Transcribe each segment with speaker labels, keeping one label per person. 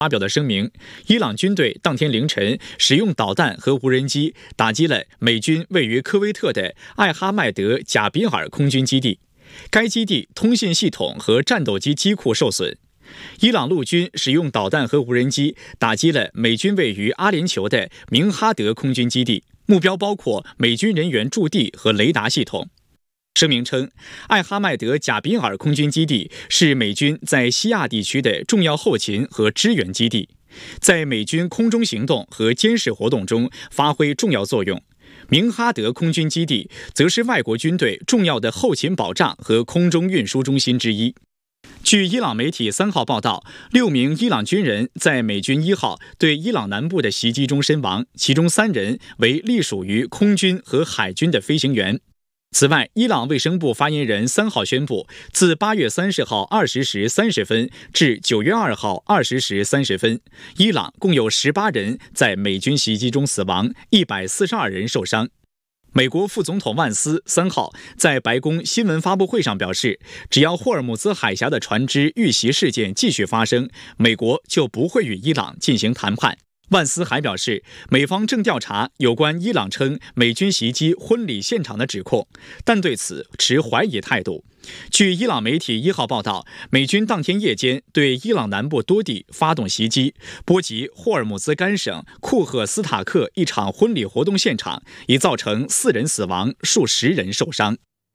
Speaker 1: 发表的声明，伊朗军队当天凌晨使用导弹和无人机打击了美军位于科威特的艾哈迈德贾比尔空军基地，该基地通信系统和战斗机机库受损。伊朗陆军使用导弹和无人机打击了美军位于阿联酋的明哈德空军基地，目标包括美军人员驻地和雷达系统。声明称，艾哈迈德贾比尔空军基地是美军在西亚地区的重要后勤和支援基地，在美军空中行动和监视活动中发挥重要作用。明哈德空军基地则是外国军队重要的后勤保障和空中运输中心之一。据伊朗媒体3号报道，6名伊朗军人在美军1号对伊朗南部的袭击中身亡，其中3人为隶属于空军和海军的飞行员。此外，伊朗卫生部发言人3号宣布，自8月30号20时30分至9月2号20时30分，伊朗共有18人在美军袭击中死亡，142人受伤。美国副总统万斯3号在白宫新闻发布会上表示，只要霍尔木兹海峡的船只遇袭事件继续发生，美国就不会与伊朗进行谈判。万斯还表示，美方正调查有关伊朗称美军袭击婚礼现场的指控，但对此持怀疑态度。据伊朗媒体1号报道，美军当天夜间对伊朗南部多地发动袭击，波及霍尔木兹干省库赫斯塔克一场婚礼活动现场，已造成4人死亡，数十人受伤。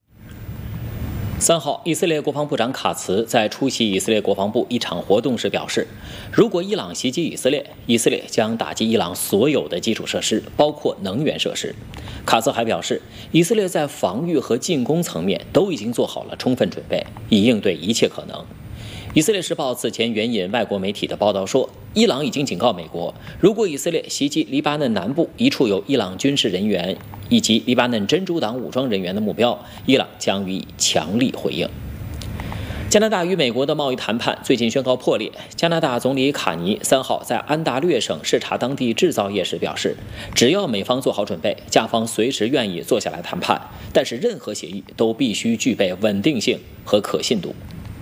Speaker 2: 3号，以色列国防部长卡茨在出席以色列国防部一场活动时表示，如果伊朗袭击以色列，以色列将打击伊朗所有的基础设施，包括能源设施。卡茨还表示，以色列在防御和进攻层面都已经做好了充分准备，以应对一切可能。以色列时报此前援引外国媒体的报道说，伊朗已经警告美国，如果以色列袭击黎巴嫩南部一处有伊朗军事人员以及黎巴嫩真主党武装人员的目标，伊朗将予以强力回应。加拿大与美国的贸易谈判最近宣告破裂。加拿大总理卡尼3号在安大略省视察当地制造业时表示，只要美方做好准备，加方随时愿意坐下来谈判，但是任何协议都必须具备稳定性和可信度。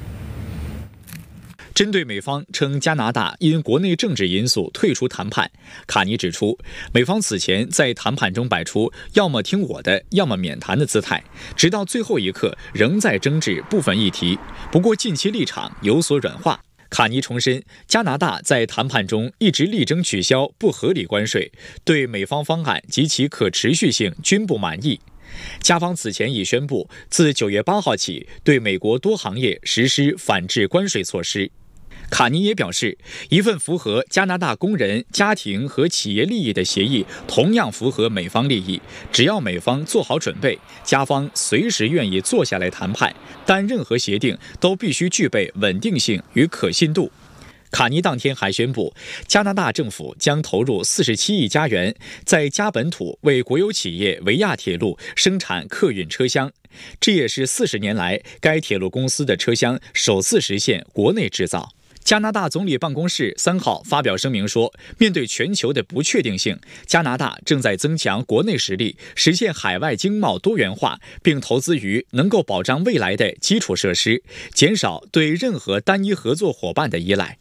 Speaker 1: 针对美方称加拿大因国内政治因素退出谈判，卡尼指出，美方此前在谈判中摆出要么听我的，要么免谈的姿态，直到最后一刻仍在争执部分议题，不过近期立场有所软化。卡尼重申，加拿大在谈判中一直力争取消不合理关税，对美方方案及其可持续性均不满意。加方此前已宣布，自9月8号起对美国多行业实施反制关税措施。卡尼也表示，一份符合加拿大工人、家庭和企业利益的协议同样符合美方利益，只要美方做好准备，加方随时愿意坐下来谈判，但任何协定都必须具备稳定性与可信度。卡尼当天还宣布，加拿大政府将投入47亿加元，在加本土为国有企业维亚铁路生产客运车厢，这也是40年来该铁路公司的车厢首次实现国内制造。加拿大总理办公室3号发表声明说，面对全球的不确定性，加拿大正在增强国内实力，实现海外经贸多元化，并投资于能够保障未来的基础设施，减少对任何单一合作伙伴的依赖。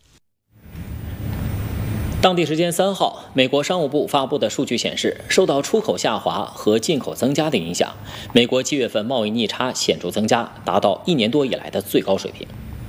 Speaker 2: 当地时间3号，美国商务部发布的数据显示，受到出口下滑和进口增加的影响，美国7月份贸易逆差显著增加，达到1年多以来的最高水平。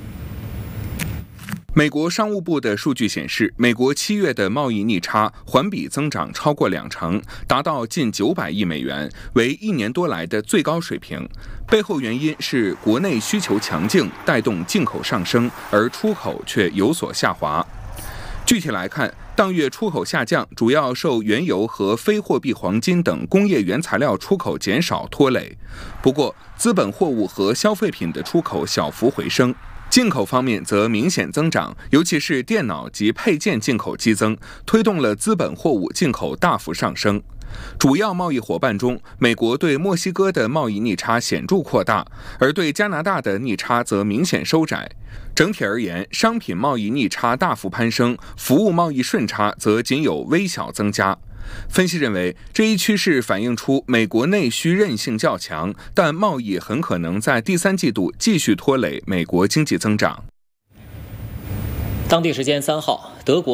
Speaker 3: 美国商务部的数据显示，美国7月的贸易逆差环比增长超过20%，达到近900亿美元，为1年多来的最高水平。背后原因是国内需求强劲，带动进口上升，而出口却有所下滑。具体来看，当月出口下降主要受原油和非货币黄金等工业原材料出口减少拖累。不过，资本货物和消费品的出口小幅回升。进口方面则明显增长，尤其是电脑及配件进口激增，推动了资本货物进口大幅上升。主要贸易伙伴中，美国对墨西哥的贸易逆差显著扩大，而对加拿大的逆差则明显收窄。整体而言，商品贸易逆差大幅攀升，服务贸易顺差则仅有微小增加。分析认为，这一趋势反映出美国内需韧性较强，但贸易很可能在第3季度继续拖累美国经济增长。
Speaker 2: 当地时间3号， 德国